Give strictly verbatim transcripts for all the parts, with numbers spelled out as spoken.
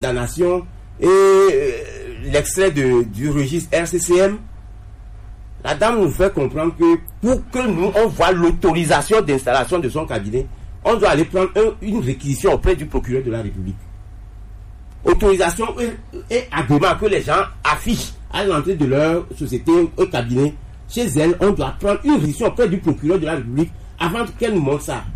condamnation et euh, l'extrait de, du registre R C C M, la dame nous fait comprendre que pour que nous, on voit l'autorisation d'installation de son cabinet, on doit aller prendre un, une réquisition auprès du procureur de la République. Autorisation et, et agrément que les gens affichent à l'entrée de leur société, un cabinet. Chez elle, on doit prendre une réquisition auprès du procureur de la République avant qu'elle nous montre ça.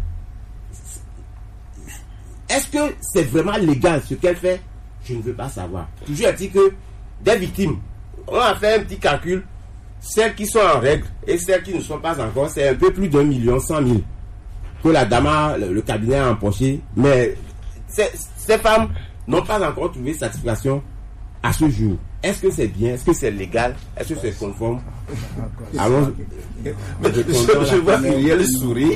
Est-ce que c'est vraiment légal ce qu'elle fait? Je ne veux pas savoir. Toujours est-il que des victimes, on a fait un petit calcul, celles qui sont en règle et celles qui ne sont pas encore, c'est un peu plus d'un million cent mille que la dame a, le, le cabinet a empoché. Mais ces, ces femmes n'ont pas encore trouvé satisfaction à ce jour. Est-ce que c'est bien? Est-ce que c'est légal? Est-ce que c'est conforme? Allons. Je, je vois Uriel sourit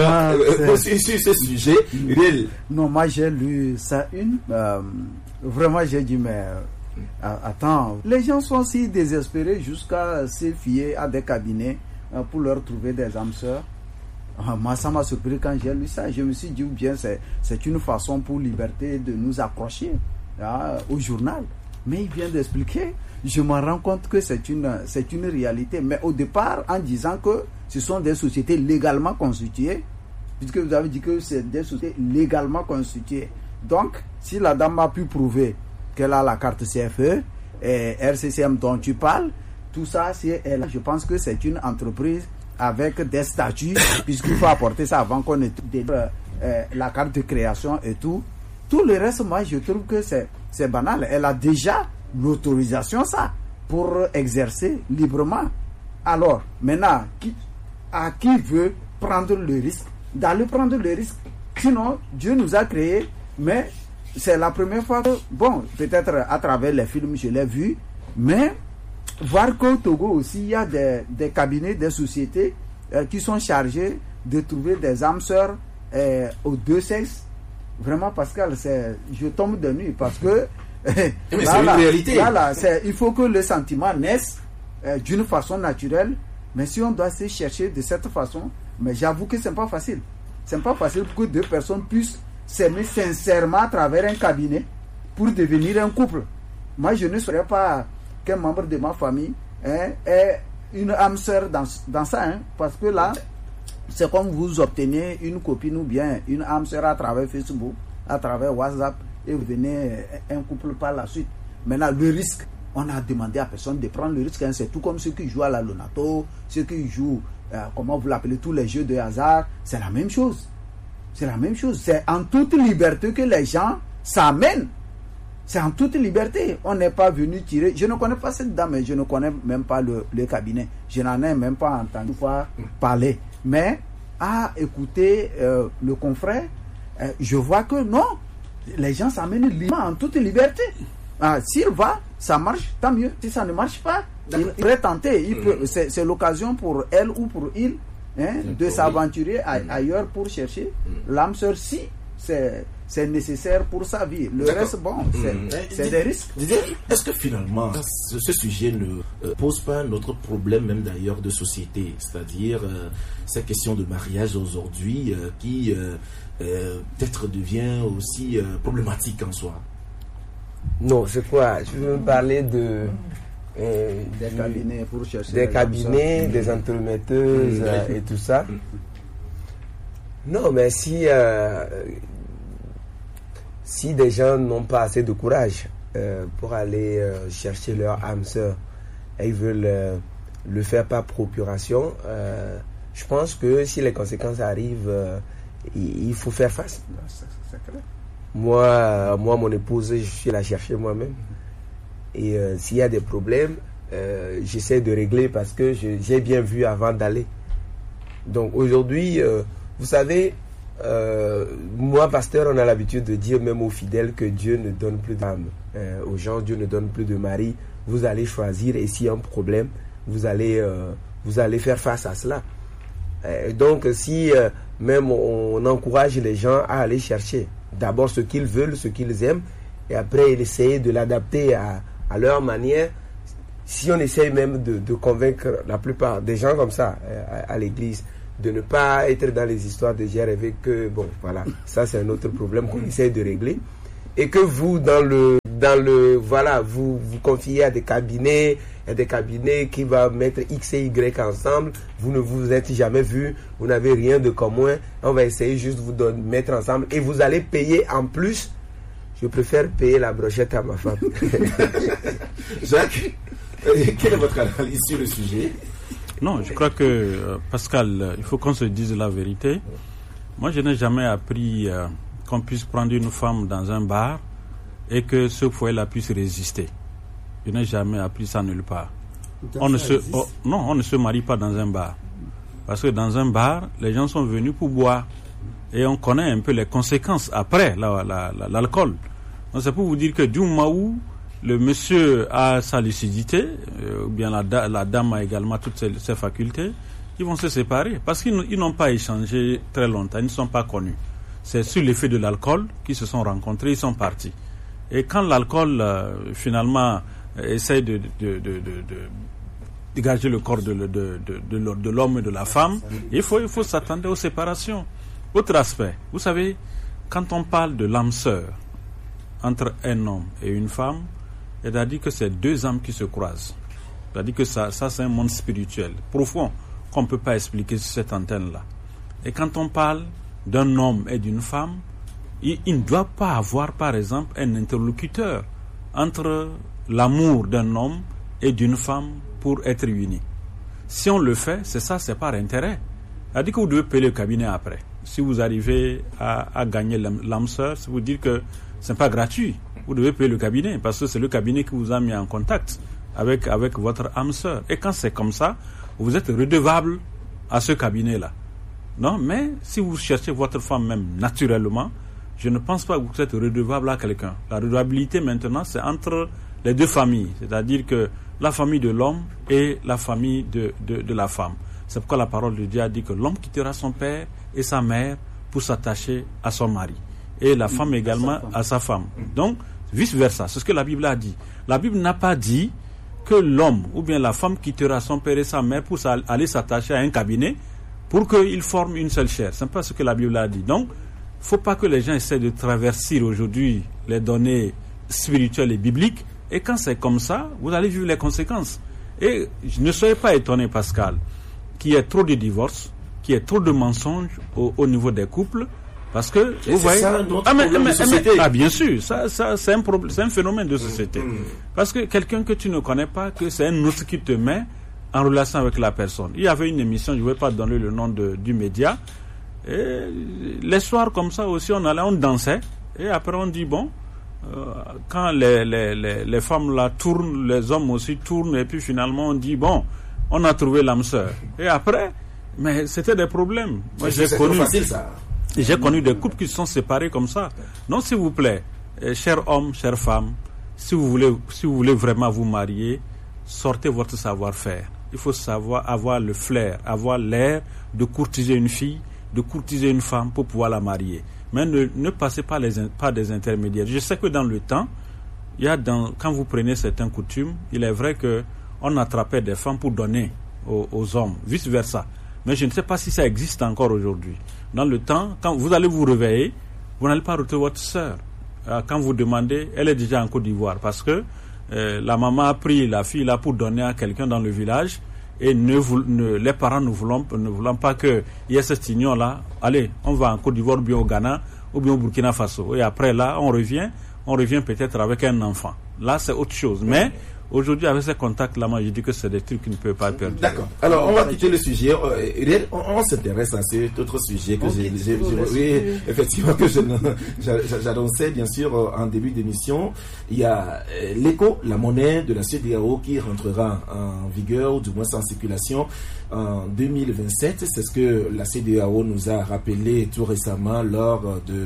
euh, sur, sur ce sujet. Uriel. Non, moi j'ai lu ça une. Euh, vraiment, j'ai dit, mais euh, attends, les gens sont si désespérés jusqu'à se fier à des cabinets euh, pour leur trouver des âmes sœurs. Euh, moi, ça m'a surpris quand j'ai lu ça. Je me suis dit, ou bien c'est, c'est une façon pour Liberté de nous accrocher euh, au journal. Mais il vient d'expliquer, je me rends compte que c'est une, c'est une réalité. Mais au départ, en disant que ce sont des sociétés légalement constituées, puisque vous avez dit que c'est des sociétés légalement constituées. Donc, si la dame a pu prouver qu'elle a la carte C F E et R C C M dont tu parles, tout ça, c'est elle. Je pense que c'est une entreprise avec des statuts, puisqu'il faut apporter ça avant qu'on ait euh, la carte de création et tout. Tout le reste, moi, je trouve que c'est, c'est banal. Elle a déjà l'autorisation, ça, pour exercer librement. Alors, maintenant, qui, à qui veut prendre le risque d'aller prendre le risque? Sinon, Dieu nous a créés, mais c'est la première fois que, bon, peut-être à travers les films, je l'ai vu, mais voir qu'au Togo aussi, il y a des, des cabinets, des sociétés euh, qui sont chargés de trouver des âmes sœurs euh, aux deux sexes. Vraiment, Pascal, c'est, je tombe de nuit parce que mais là, c'est une là, réalité. Là, là, c'est, il faut que le sentiment naisse euh, d'une façon naturelle. Mais si on doit se chercher de cette façon, mais j'avoue que c'est pas facile. C'est pas facile pour que deux personnes puissent s'aimer sincèrement à travers un cabinet pour devenir un couple. Moi, je ne serais pas qu'un membre de ma famille hein, ait une âme sœur dans, dans ça, hein, parce que là, c'est comme vous obtenez une copine ou bien une âme sœur à travers Facebook, à travers WhatsApp, et vous venez un couple par la suite. Maintenant, le risque, on a demandé à personne de prendre le risque. Hein. C'est tout comme ceux qui jouent à la Lonato, ceux qui jouent, euh, comment vous l'appelez, tous les jeux de hasard. C'est la même chose. C'est la même chose. C'est en toute liberté que les gens s'amènent. C'est en toute liberté. On n'est pas venu tirer. Je ne connais pas cette dame, mais je ne connais même pas le, le cabinet. Je n'en ai même pas entendu parler. Mais à écouter euh, le confrère, euh, je vois que non, les gens s'amènent librement, en toute liberté. Ah, s'il va, ça marche, tant mieux. Si ça ne marche pas, il pourrait tenter. Il peut, c'est, c'est l'occasion pour elle ou pour il hein, de s'aventurer a, ailleurs pour chercher l'âme sœur si c'est, c'est nécessaire pour sa vie. Le D'accord. reste, bon, c'est, mmh. c'est des risques. Est-ce que finalement, ce, ce sujet ne euh, pose pas notre problème, même d'ailleurs, de société? C'est-à-dire, euh, cette question de mariage aujourd'hui euh, qui euh, euh, peut-être devient aussi euh, problématique en soi. Non, c'est quoi? Je veux parler de... Euh, des du, cabinets pour chercher des cabinets, des entremetteuses mmh. euh, et tout ça. Non, mais si euh, si des gens n'ont pas assez de courage euh, pour aller euh, chercher leur âme sœur et ils veulent euh, le faire par procuration, euh, je pense que si les conséquences arrivent, euh, il, il faut faire face. C'est, c'est clair. Moi, euh, moi, mon épouse, je suis la chercher moi-même. Et euh, s'il y a des problèmes, euh, j'essaie de régler parce que je, j'ai bien vu avant d'aller. Donc aujourd'hui, euh, vous savez, euh, moi, pasteur, on a l'habitude de dire même aux fidèles que Dieu ne donne plus d'âme. Euh, aux gens, Dieu ne donne plus de mari. Vous allez choisir et s'il y a un problème, vous allez, euh, vous allez faire face à cela. Euh, donc si euh, même on, on encourage les gens à aller chercher d'abord ce qu'ils veulent, ce qu'ils aiment, et après essayer de l'adapter à, à leur manière. Si on essaye même de, de convaincre la plupart des gens comme ça à, à l'église de ne pas être dans les histoires de j'ai rêvé que, bon, voilà, ça c'est un autre problème qu'on essaye de régler. Et que vous, dans le dans le, voilà, vous vous confiez à des cabinets, à des cabinets qui vont mettre X et Y ensemble, vous ne vous êtes jamais vus, vous n'avez rien de commun, on va essayer juste de vous donner, mettre ensemble et vous allez payer en plus. Je préfère payer la brochette à ma femme. Jacques, quelle est votre analyse sur le sujet? Non, je crois que, euh, Pascal, il faut qu'on se dise la vérité. Moi, je n'ai jamais appris euh, qu'on puisse prendre une femme dans un bar et que ce foyer-là puisse résister. Je n'ai jamais appris ça nulle part. On ne se, oh, non, on ne se marie pas dans un bar. Parce que dans un bar, les gens sont venus pour boire. Et on connaît un peu les conséquences après la, la, la, l'alcool. Donc c'est pour vous dire que du moment où le monsieur a sa lucidité, euh, ou bien la, la dame a également toutes ses, ses facultés, ils vont se séparer. Parce qu'ils ils n'ont pas échangé très longtemps, ils ne sont pas connus. C'est sur l'effet de l'alcool qu'ils se sont rencontrés, ils sont partis. Et quand l'alcool, euh, finalement, essaye de, de, de, de, de dégager le corps de, de, de, de, de l'homme et de la femme, il faut, il faut s'attendre aux séparations. Autre aspect, vous savez, quand on parle de l'âme sœur entre un homme et une femme, c'est-à-dire que c'est deux âmes qui se croisent. C'est-à-dire que ça, ça c'est un monde spirituel, profond, qu'on ne peut pas expliquer sur cette antenne-là. Et quand on parle d'un homme et d'une femme, il, il ne doit pas avoir, par exemple, un interlocuteur entre l'amour d'un homme et d'une femme pour être unis. Si on le fait, c'est ça, c'est par intérêt. C'est-à-dire que vous devez payer le cabinet après. Si vous arrivez à, à gagner l'âme sœur, c'est vous dire que ce n'est pas gratuit. Vous devez payer le cabinet parce que c'est le cabinet qui vous a mis en contact avec, avec votre âme sœur. Et quand c'est comme ça, vous êtes redevable à ce cabinet-là. Non, mais si vous cherchez votre femme même naturellement, je ne pense pas que vous êtes redevable à quelqu'un. La redevabilité maintenant, c'est entre les deux familles. C'est-à-dire que la famille de l'homme et la famille de, de, de la femme. C'est pourquoi la parole de Dieu a dit que l'homme quittera son père et sa mère pour s'attacher à son mari. Et la femme également à sa femme. Donc, vice-versa. C'est ce que la Bible a dit. La Bible n'a pas dit que l'homme ou bien la femme quittera son père et sa mère pour aller s'attacher à un cabinet pour qu'ils forment une seule chair. Ce n'est pas ce que la Bible a dit. Donc, il ne faut pas que les gens essaient de traverser aujourd'hui les données spirituelles et bibliques. Et quand c'est comme ça, vous allez vivre les conséquences. Et ne soyez pas étonné, Pascal, qu'il y ait trop de divorces, qu'il y ait trop de mensonges au, au niveau des couples, parce que et vous voyez, ça, notre ah, mais, problème mais, de société. Mais, ah bien sûr, ça, ça c'est un problème, c'est un phénomène de société. Mmh. Parce que quelqu'un que tu ne connais pas, que c'est un autre qui te met en relation avec la personne. Il y avait une émission, je ne vais pas donner le nom de, du média. Et les soirs comme ça aussi, on allait, on dansait, et après on dit bon. Euh, quand les, les, les, les femmes là tournent, les hommes aussi tournent, et puis finalement on dit bon, on a trouvé l'âme sœur. Et après, mais c'était des problèmes. Moi j'ai connu, facile, ça. j'ai connu des couples qui se sont séparés comme ça. Non, s'il vous plaît, euh, chers hommes, chères femmes, si vous voulez, si vous voulez vraiment vous marier, sortez votre savoir-faire. Il faut savoir avoir le flair, avoir l'air de courtiser une fille, de courtiser une femme pour pouvoir la marier. Mais ne, ne passez pas les, pas des intermédiaires. Je sais que dans le temps, il y a dans, quand vous prenez certaines coutumes, il est vrai que on attrapait des femmes pour donner aux, aux hommes, vice versa. Mais je ne sais pas si ça existe encore aujourd'hui. Dans le temps, quand vous allez vous réveiller, vous n'allez pas retrouver votre sœur. Quand vous demandez, elle est déjà en Côte d'Ivoire parce que euh, la maman a pris la fille là pour donner à quelqu'un dans le village. Et ne, ne, les parents ne voulant, ne voulant pas qu'il y ait cette union-là, allez, on va en Côte d'Ivoire ou bien au Ghana ou bien au Burkina Faso. Et après là, on revient, on revient peut-être avec un enfant. Là, c'est autre chose. Mais aujourd'hui, avec ces contacts-là, moi, je dis que c'est des trucs qui ne peuvent pas être perdus. D'accord. Alors, on va quitter le sujet. On, on s'intéresse à cet autre sujet que j'ai, j'ai, j'ai, oui, effectivement, que je, j'annonçais, bien sûr, en début d'émission. Il y a l'éco, la monnaie de la C E D E A O qui rentrera en vigueur, ou du moins en circulation, en deux mille vingt-sept. C'est ce que la C E D E A O nous a rappelé tout récemment lors de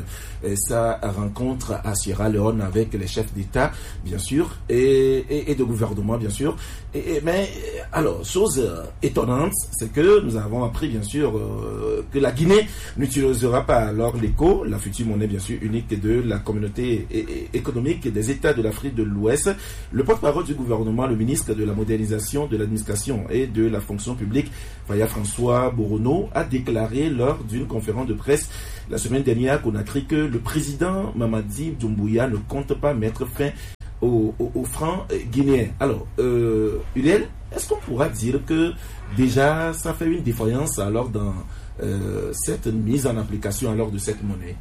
sa rencontre à Sierra Leone avec les chefs d'État, bien sûr, et, et, et de gouvernement, bien sûr. Et, et, mais, alors, chose euh, étonnante, c'est que nous avons appris, bien sûr, euh, que la Guinée n'utilisera pas alors l'éco, la future monnaie, bien sûr, unique de la communauté é- é- économique des États de l'Afrique de l'Ouest. Le porte-parole du gouvernement, le ministre de la modernisation de l'administration et de la fonction publique, Faya François Borono, a déclaré lors d'une conférence de presse la semaine dernière à Conakry que le président Mamadi Doumbouya ne compte pas mettre fin au, au, au franc guinéen. Alors, euh, Huriel, est-ce qu'on pourra dire que déjà ça fait une défaillance alors dans euh, cette mise en application alors de cette monnaie?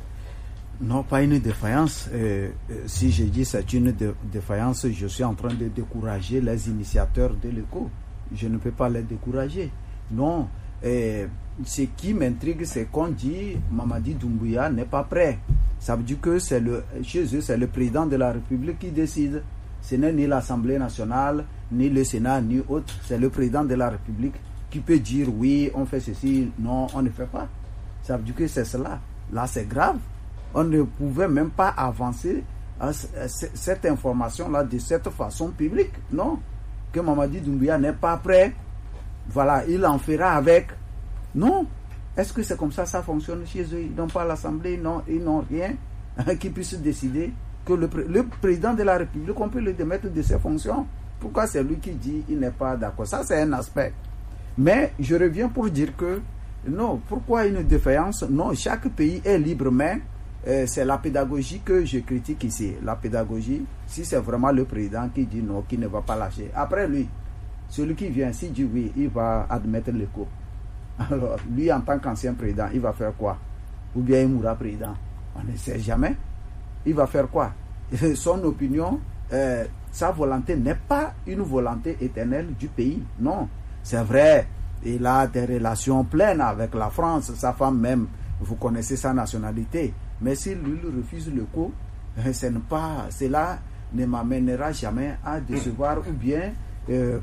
Non, pas une défaillance. Euh, si je dis c'est une dé- défaillance, je suis en train de décourager les initiateurs de l'éco. Je ne peux pas les décourager. Non. Euh, ce qui m'intrigue, c'est qu'on dit Mamadi Doumbouya n'est pas prêt. Ça veut dire que c'est le, chez eux, c'est le président de la République qui décide. Ce n'est ni l'Assemblée nationale, ni le Sénat, ni autre. C'est le président de la République qui peut dire oui, on fait ceci, non, on ne fait pas. Ça veut dire que c'est cela. Là, c'est grave. On ne pouvait même pas avancer à cette information-là de cette façon publique. Non. Que Mamadi Doumbouya n'est pas prêt. Voilà, il en fera avec. Non. Est-ce que c'est comme ça ça fonctionne chez eux? Ils n'ont pas l'Assemblée, non, ils n'ont rien qui puisse décider que le, le président de la République, on peut le démettre de ses fonctions. Pourquoi c'est lui qui dit il n'est pas d'accord? Ça, c'est un aspect. Mais je reviens pour dire que non, pourquoi une défaillance? Non, chaque pays est libre, mais euh, c'est la pédagogie que je critique ici. La pédagogie, si c'est vraiment le président qui dit non, qui ne va pas lâcher. Après lui, celui qui vient, s'il dit oui, il va admettre le coup. Alors, lui, en tant qu'ancien président, il va faire quoi? Ou bien il mourra président? On ne sait jamais. Il va faire quoi? Son opinion, euh, sa volonté n'est pas une volonté éternelle du pays. Non, c'est vrai. Il a des relations pleines avec la France, sa femme même. Vous connaissez sa nationalité. Mais s'il lui refuse le coup, ce n'est pas, cela ne m'amènera jamais à décevoir ou bien euh,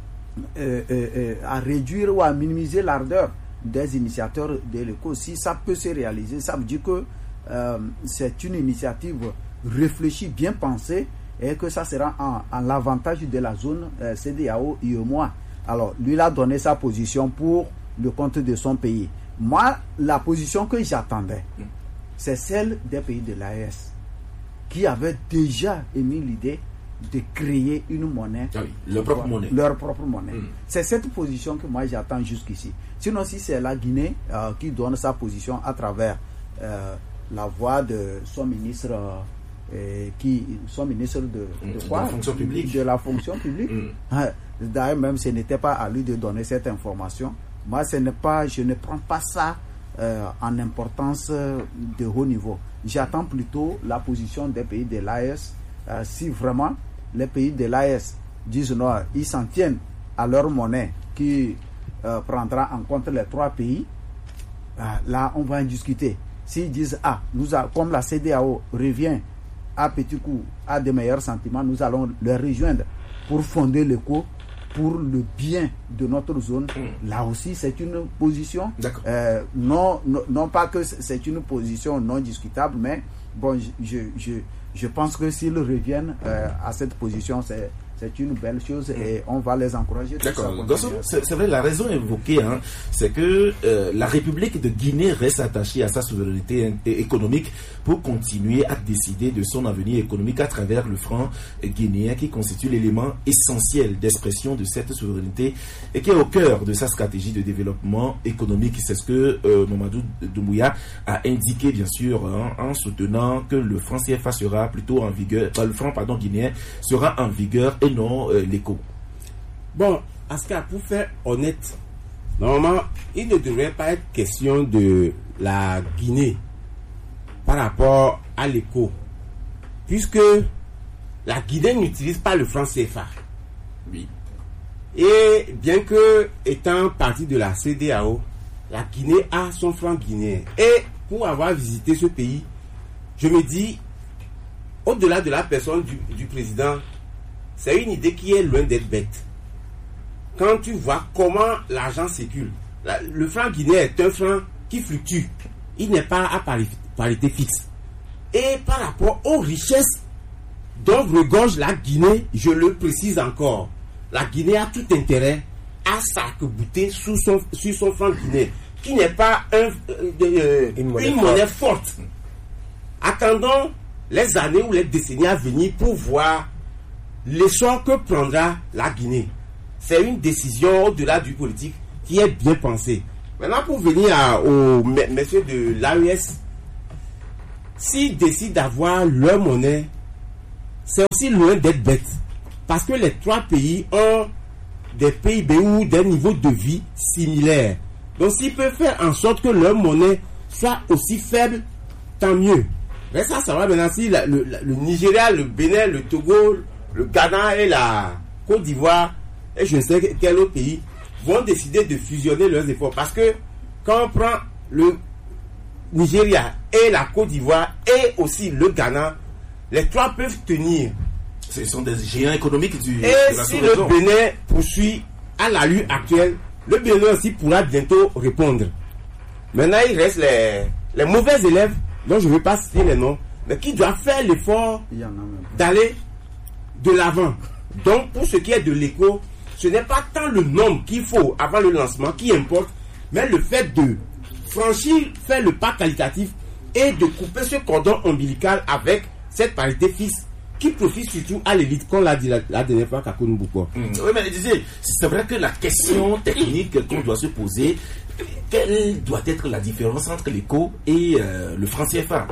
euh, euh, à réduire ou à minimiser l'ardeur des initiateurs de l'éco. Si ça peut se réaliser, ça veut dire que euh, c'est une initiative réfléchie, bien pensée, et que ça sera en, en l'avantage de la zone euh, C D A O I E M O A. Alors, lui, il a donné sa position pour le compte de son pays. Moi, la position que j'attendais, c'est celle des pays de l'A E S, qui avaient déjà émis l'idée de créer une monnaie. Ah oui, leur propre leur, monnaie. Leur propre monnaie. Mm. C'est cette position que moi j'attends jusqu'ici. Sinon, si c'est la Guinée euh, qui donne sa position à travers euh, la voix de son ministre, euh, qui, son ministre de, de quoi? De la fonction publique. De la fonction publique. Mm. D'ailleurs, même ce n'était pas à lui de donner cette information. Moi, ce n'est pas, je ne prends pas ça euh, en importance de haut niveau. J'attends plutôt la position des pays de l'A E S. Euh, si vraiment les pays de l'A E S disent non, ils s'en tiennent à leur monnaie qui euh, prendra en compte les trois pays, euh, là, on va en discuter. S'ils disent, ah, nous a, comme la C D A O revient à petit coup à des meilleurs sentiments, nous allons les rejoindre pour fonder l'éco pour le bien de notre zone. Mmh. Là aussi, c'est une position, euh, non, non, non pas que c'est une position non discutable, mais bon, je, je, je pense que s'ils reviennent euh, à cette position, c'est c'est une belle chose et on va les encourager. D'accord. C'est, c'est vrai, la raison évoquée, hein, c'est que euh, la République de Guinée reste attachée à sa souveraineté économique pour continuer à décider de son avenir économique à travers le franc guinéen qui constitue l'élément essentiel d'expression de cette souveraineté et qui est au cœur de sa stratégie de développement économique. C'est ce que euh, Mamadou Doumbouya a indiqué, bien sûr, hein, en soutenant que le franc C F A sera plutôt en vigueur, euh, le franc pardon, guinéen sera en vigueur et non euh, l'éco. Bon, Ascar, pour faire honnête, normalement, il ne devrait pas être question de la Guinée par rapport à l'éco, puisque la Guinée n'utilise pas le franc C F A. Oui. Et bien que étant partie de la C D A O, la Guinée a son franc guinéen. Et pour avoir visité ce pays, je me dis, au-delà de la personne du, du président, c'est une idée qui est loin d'être bête. Quand tu vois comment l'argent circule, la, le franc guinéen est un franc qui fluctue. Il n'est pas à parité, parité fixe. Et par rapport aux richesses dont regorge la Guinée, je le précise encore, la Guinée a tout intérêt à s'arc-bouter sur son, sur son franc guinéen, qui n'est pas un, euh, une, monnaie, une monnaie forte. Attendons les années ou les décennies à venir pour voir l'essor que prendra la Guinée. C'est une décision au-delà du politique qui est bien pensée. Maintenant, pour venir à, aux messieurs de l'A E S, s'ils décident d'avoir leur monnaie, c'est aussi loin d'être bête. Parce que les trois pays ont des P I B ou des niveaux de vie similaires. Donc s'ils peuvent faire en sorte que leur monnaie soit aussi faible, tant mieux. Mais ça, ça va maintenant si la, le, la, le Nigeria, le Bénin, le Togo, le Ghana et la Côte d'Ivoire, et je ne sais quel autre pays, vont décider de fusionner leurs efforts. Parce que quand on prend le Nigeria et la Côte d'Ivoire et aussi le Ghana, les trois peuvent tenir. Ce sont des géants économiques du Et de la si le Bénin poursuit à la lutte actuelle, le Bénin aussi pourra bientôt répondre. Maintenant, il reste les, les mauvais élèves, dont je ne vais pas citer les noms, mais qui doivent faire l'effort d'aller de l'avant. Donc, pour ce qui est de l'éco, ce n'est pas tant le nombre qu'il faut avant le lancement qui importe, mais le fait de franchir, faire le pas qualitatif et de couper ce cordon ombilical avec cette parité fixe qui profite surtout à l'élite, comme l'a dit la, la dernière fois Kakou Mbouko. Mmh. Oui, mais je disais, c'est vrai que la question technique qu'on doit se poser, quelle doit être la différence entre l'éco et euh, le franc C F A?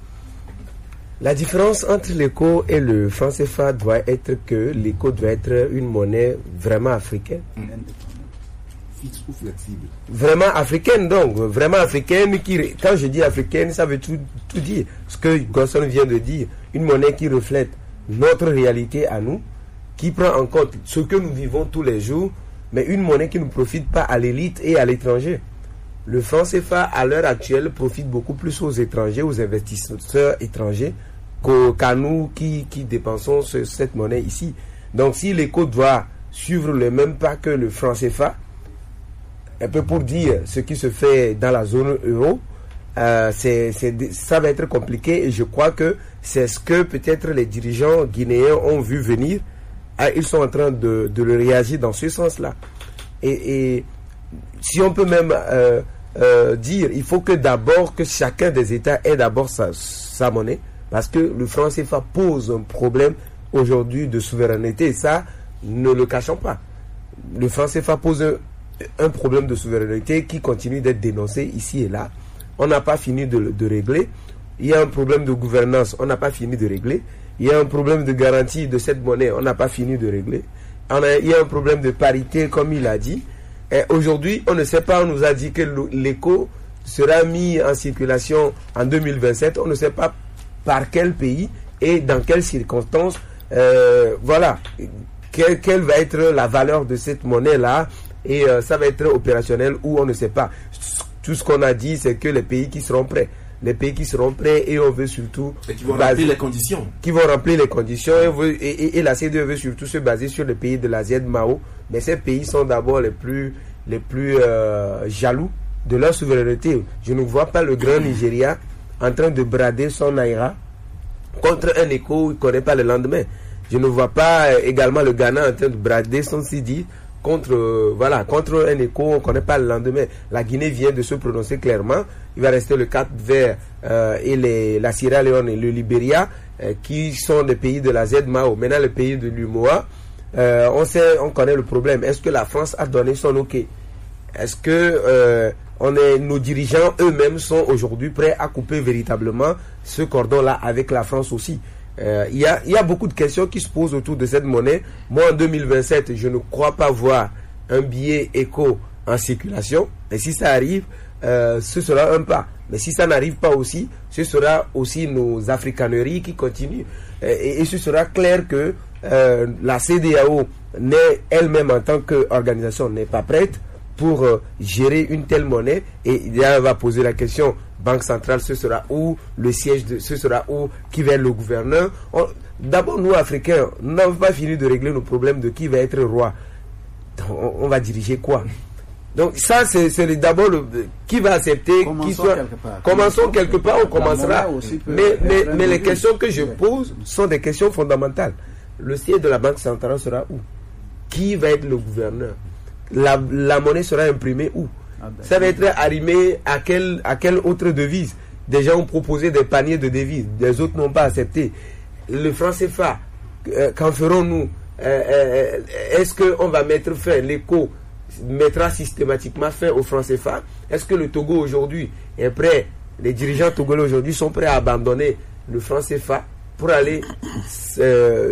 La différence entre l'éco et le franc C F A doit être que l'éco doit être une monnaie vraiment africaine. Mmh. Fixe ou flexible. Vraiment africaine, donc, vraiment africaine. Qui, quand je dis africaine, ça veut tout, tout dire. Ce que Gosson vient de dire, une monnaie qui reflète notre réalité à nous, qui prend en compte ce que nous vivons tous les jours, mais une monnaie qui ne profite pas à l'élite et à l'étranger. Le franc C F A, à l'heure actuelle, profite beaucoup plus aux étrangers, aux investisseurs étrangers, qu'à nous qui, qui dépensons ce, cette monnaie ici. Donc, si l'éco doit suivre le même pas que le franc C F A, un peu pour dire ce qui se fait dans la zone euro, euh, c'est, c'est, ça va être compliqué et je crois que c'est ce que peut-être les dirigeants guinéens ont vu venir. Ah, ils sont en train de, de le réagir dans ce sens-là. Et, et si on peut même euh, euh, dire, il faut que d'abord que chacun des États ait d'abord sa, sa monnaie, parce que le franc C F A pose un problème aujourd'hui de souveraineté. Ça, ne le cachons pas. Le franc C F A pose un un problème de souveraineté qui continue d'être dénoncé ici et là. On n'a pas fini de, de régler. Il y a un problème de gouvernance, on n'a pas fini de régler. Il y a un problème de garantie de cette monnaie, on n'a pas fini de régler. On a, il y a un problème de parité, comme il a dit. Et aujourd'hui, on ne sait pas, on nous a dit que l'éco sera mis en circulation en deux mille vingt-sept. On ne sait pas par quel pays et dans quelles circonstances. Euh, voilà. Quelle, quelle va être la valeur de cette monnaie-là? Et euh, ça va être opérationnel ou on ne sait pas. Tout ce qu'on a dit, c'est que les pays qui seront prêts, les pays qui seront prêts et on veut surtout... Et qui vont baser, remplir les conditions. Qui vont remplir les conditions et, veut, et, et, et la C D E veut surtout se baser sur les pays de la Z M A O. Mais ces pays sont d'abord les plus, les plus euh, jaloux de leur souveraineté. Je ne vois pas le grand Nigeria en train de brader son naira contre un écho, il ne connaît pas le lendemain. Je ne vois pas euh, également le Ghana en train de brader son C D contre, euh, voilà, contre un écho, on ne connaît pas le lendemain. La Guinée vient de se prononcer clairement. Il va rester le Cap Vert euh, et les, la Sierra Leone et le Libéria, euh, qui sont des pays de la Z M A O. Maintenant, le pays de l'U M O A, euh, on sait, on connaît le problème. Est-ce que la France a donné son OK? Est-ce que euh, on est, nos dirigeants eux-mêmes sont aujourd'hui prêts à couper véritablement ce cordon-là avec la France aussi? Euh, il y a, y a beaucoup de questions qui se posent autour de cette monnaie. Moi, en deux mille vingt-sept, je ne crois pas voir un billet éco en circulation. Et si ça arrive, euh, ce sera un pas. Mais si ça n'arrive pas aussi, ce sera aussi nos africaneries qui continuent. Et, et ce sera clair que euh, la C D A O n'est elle-même en tant qu'organisation n'est pas prête pour euh, gérer une telle monnaie. Et là, on va poser la question, Banque centrale, ce sera où? Le siège, de, ce sera où? Qui va être le gouverneur? On, d'abord, nous, Africains, nous n'avons pas fini de régler nos problèmes de qui va être roi. Donc, on, on va diriger quoi? Donc ça, c'est, c'est d'abord le, qui va accepter. Commençons qui soit, quelque part. Commençons quelque part, on commencera. Mais, mais, mais les questions que je ouais. pose sont des questions fondamentales. Le siège de la Banque centrale sera où? Qui va être le gouverneur? La, la monnaie sera imprimée où? Ah ben, ça va être arrimé à quelle, à quelle autre devise? Des gens ont proposé des paniers de devises, des autres n'ont pas accepté. Le franc C F A, euh, qu'en ferons-nous? euh, euh, Est-ce qu'on va mettre fin? L'éco mettra systématiquement fin au franc C F A? Est-ce que le Togo aujourd'hui est prêt? Les dirigeants togolais aujourd'hui sont prêts à abandonner le franc C F A pour aller euh,